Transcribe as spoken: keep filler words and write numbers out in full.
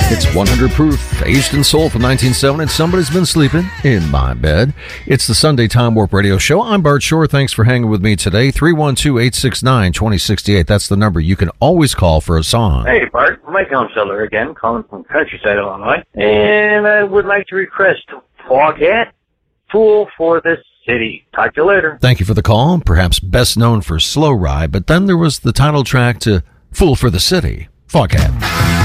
It's one hundred proof, aged in soul from nineteen seventy. Somebody's been sleeping in my bed. It's the Sunday Time Warp Radio Show. I'm Bart Shore. Thanks for hanging with me today. three one two, eight six nine, two oh six eight. That's the number you can always call for a song. Hey, Bart. Mike Elmseller again, calling from Countryside, Illinois. And I would like to request Foghat, Fool for the City. Talk to you later. Thank you for the call. Perhaps best known for Slow Ride, but then there was the title track to Fool for the City. Foghat.